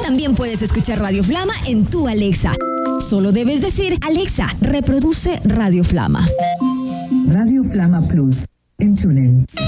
también puedes escuchar Radio Flama en tu Alexa. Solo debes decir: Alexa, reproduce Radio Flama. Radio Flama Plus en TuneIn.